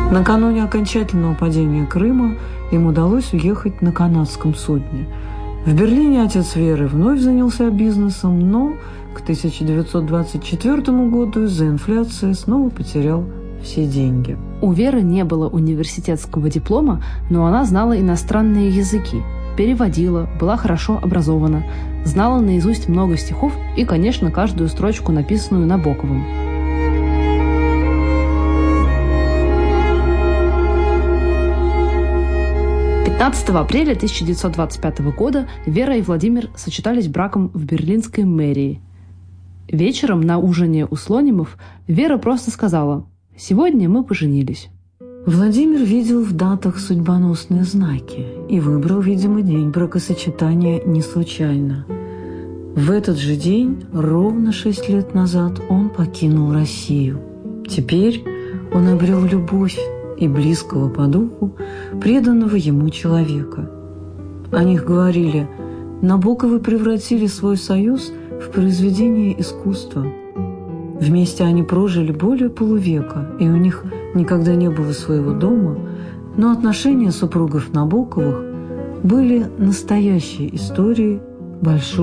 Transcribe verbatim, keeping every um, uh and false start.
Накануне окончательного падения Крыма им удалось уехать на канадском судне. В Берлине отец Веры вновь занялся бизнесом, но к тысяча девятьсот двадцать четвёртому году из-за инфляции снова потерял все деньги. У Веры не было университетского диплома, но она знала иностранные языки, переводила, была хорошо образована, знала наизусть много стихов и, конечно, каждую строчку, написанную Набоковым. пятнадцатого апреля тысяча девятьсот двадцать пятого года Вера и Владимир сочетались браком в берлинской мэрии. Вечером на ужине у Слонимов Вера просто сказала: «Сегодня мы поженились». Владимир видел в датах судьбоносные знаки и выбрал, видимо, день бракосочетания не случайно. В этот же день, ровно шесть лет назад, он покинул Россию. Теперь он обрел любовь и близкого по духу, преданного ему человека. О них говорили: Набоковы превратили свой союз в произведение искусства. Вместе они прожили более полувека, и у них никогда не было своего дома, но отношения супругов Набоковых были настоящей историей большой